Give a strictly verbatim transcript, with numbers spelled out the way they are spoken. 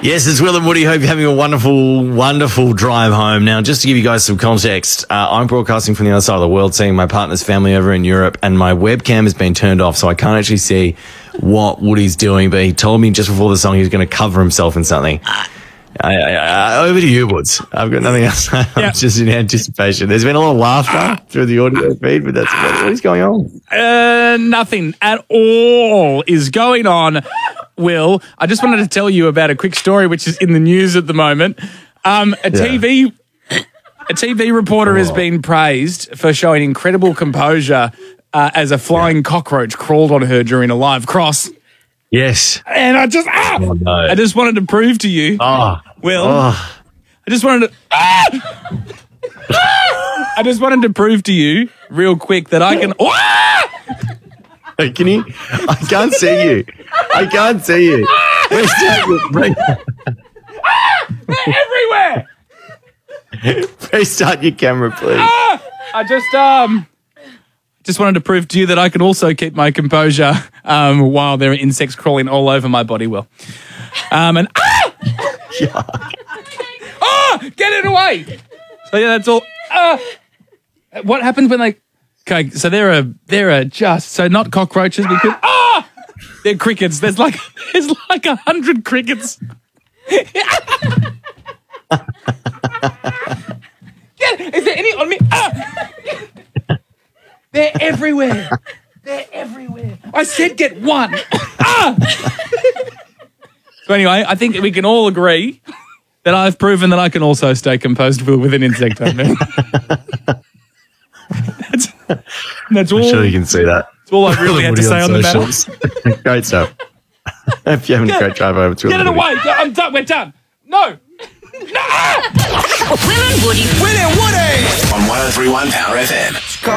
Yes, it's Will and Woody. Hope you're having a wonderful, wonderful drive home. Now, just to give you guys some context, uh, I'm broadcasting from the other side of the world, seeing my partner's family over in Europe, and my webcam has been turned off, so I can't actually see what Woody's doing, but he told me just before the song he was going to cover himself in something. I, I, I, over to you, Woods. I've got nothing else. I'm Yep. just in anticipation. There's been a lot of laughter through the audio feed, but that's what, what is going on? Uh, nothing at all is going on, Will. I just wanted to tell you about a quick story which is in the news at the moment. Um, a Yeah. T V a T V reporter has been praised for showing incredible composure uh, as a flying cockroach crawled on her during a live cross. Yes. And I just ah, Oh, no. I just wanted to prove to you, Oh, Will. oh. I just wanted to. Ah! I just wanted to prove to you, real quick, that I can. Ah! Hey, can you? I can't see you. I can't see you. Where's that? Bring- They're everywhere. Restart your camera, please. Ah! I just um, just wanted to prove to you that I can also keep my composure um, while there are insects crawling all over my body. Will. Um, and ah! Oh, get it away! So yeah, that's all. Ah! What happens when they? Okay, so there are there are just so not cockroaches because ah, they're crickets. There's like there's like a hundred crickets. Get, is there any on me? Ah! They're everywhere. They're everywhere. I said get one. Ah! So anyway, I think we can all agree that I've proven that I can also stay composed with, with an insect on me. That's, that's all. I'm sure you can see that. That's all I really had to say on the matter. matter. Great stuff. Hope you're having a great drive over to Get it away. I'm done. We're done. No. No. Will and Woody. Will and Woody. On one oh three point one Power F M.